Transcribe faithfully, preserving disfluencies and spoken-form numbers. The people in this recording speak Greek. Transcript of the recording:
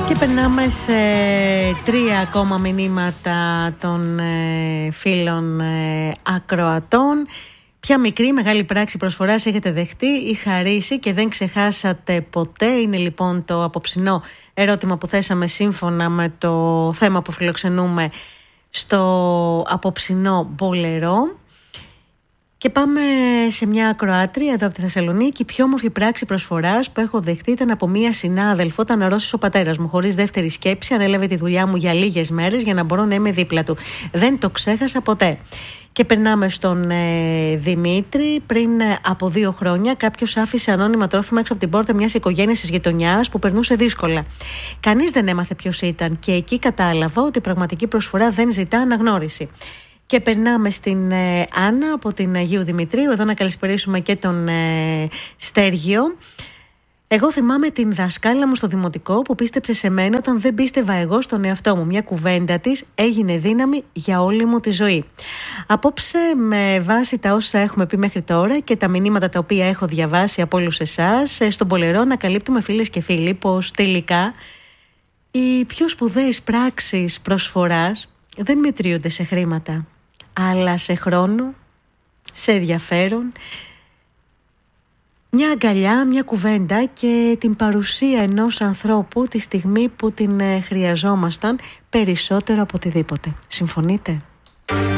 Και περνάμε σε τρία ακόμα μηνύματα των ε, φίλων ε, ακροατών. Ποια μικρή μεγάλη πράξη προσφοράς έχετε δεχτεί ή χαρίσει και δεν ξεχάσατε ποτέ? Είναι λοιπόν το απόψινό ερώτημα που θέσαμε σύμφωνα με το θέμα που φιλοξενούμε στο απόψινό Μπολερό. Και πάμε σε μια ακροάτρια εδώ από τη Θεσσαλονίκη. Η πιο όμορφη πράξη προσφοράς που έχω δεχτεί ήταν από μία συνάδελφο. Όταν αρρώστησε ο πατέρας μου, χωρίς δεύτερη σκέψη, ανέλαβε τη δουλειά μου για λίγες μέρες για να μπορώ να είμαι δίπλα του. Δεν το ξέχασα ποτέ. Και περνάμε στον ε, Δημήτρη. Πριν ε, από δύο χρόνια, κάποιος άφησε ανώνυμα τρόφιμα έξω από την πόρτα μιας οικογένειας της γειτονιάς που περνούσε δύσκολα. Κανείς δεν έμαθε ποιος ήταν, και εκεί κατάλαβα ότι η πραγματική προσφορά δεν ζητά αναγνώριση. Και περνάμε στην ε, Άννα από την Αγίου Δημητρίου. Εδώ να καλησπερίσουμε και τον ε, Στέργιο. Εγώ θυμάμαι την δασκάλα μου στο δημοτικό που πίστεψε σε μένα όταν δεν πίστευα εγώ στον εαυτό μου. Μια κουβέντα της έγινε δύναμη για όλη μου τη ζωή. Απόψε, με βάση τα όσα έχουμε πει μέχρι τώρα και τα μηνύματα τα οποία έχω διαβάσει από όλους εσάς, στον Μπολερό ανακαλύπτουμε, φίλες και φίλοι, πως τελικά οι πιο σπουδαίες πράξεις προσφοράς δεν μετριούνται σε χρήματα, αλλά σε χρόνο, σε ενδιαφέρον, μια αγκαλιά, μια κουβέντα και την παρουσία ενός ανθρώπου τη στιγμή που την χρειαζόμασταν περισσότερο από οτιδήποτε. Συμφωνείτε?